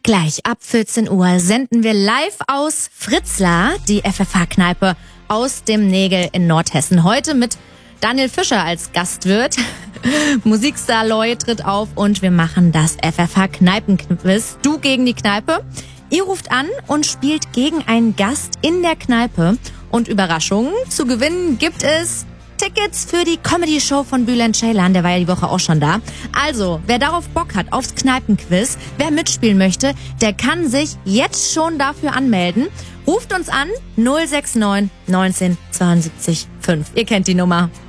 Gleich ab 14 Uhr senden wir live aus Fritzlar, die FFH-Kneipe aus dem Nägel in Nordhessen. Heute mit Daniel Fischer als Gastwirt. Musikstar Loy tritt auf und wir machen das FFH-Kneipenquiz. Du gegen die Kneipe. Ihr ruft an und spielt gegen einen Gast in der Kneipe. Und Überraschung, zu gewinnen gibt es Tickets für die Comedy-Show von Bülent Ceylan, der war ja die Woche auch schon da. Also, wer darauf Bock hat, aufs Kneipenquiz, wer mitspielen möchte, der kann sich jetzt schon dafür anmelden. Ruft uns an 069 19 72 5. Ihr kennt die Nummer.